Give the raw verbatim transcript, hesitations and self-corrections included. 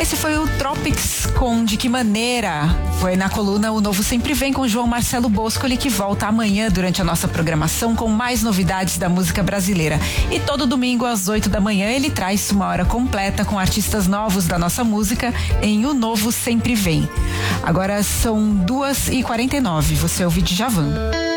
Esse foi o Tropics com De Que Maneira. Foi na coluna O Novo Sempre Vem com João Marcelo Boscoli, que volta amanhã durante a nossa programação com mais novidades da música brasileira. E todo domingo às oito da manhã ele traz uma hora completa com artistas novos da nossa música em O Novo Sempre Vem. Agora são duas e quarenta e nove. Você ouve Djavan.